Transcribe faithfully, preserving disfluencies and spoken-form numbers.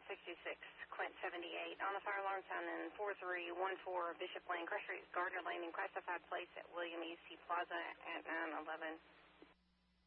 sixty-six, Quint seventy-eight. On the fire alarm sound in four three one four Bishop Lane, Crush Street, Gardner Landing, classified place at William E. C. Plaza at nine eleven.